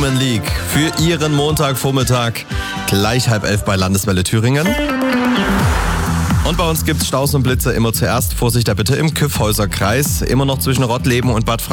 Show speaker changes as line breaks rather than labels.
Golden League für Ihren Montagvormittag. Gleich 10:30 bei Landeswelle Thüringen. Und bei uns gibt's Staus und Blitze immer zuerst. Vorsicht da bitte im Kyffhäuser Kreis. Immer noch zwischen Rottleben und Bad